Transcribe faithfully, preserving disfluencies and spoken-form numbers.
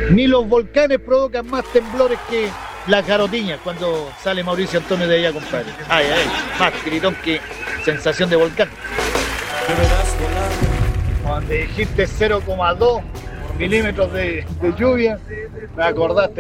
Ni los volcanes provocan más temblores que las garotiñas cuando sale Mauricio Antonio de allá, compadre. Ay, ay, más gritón que sensación de volcán. Cuando dijiste cero coma dos milímetros de, de lluvia, me acordaste.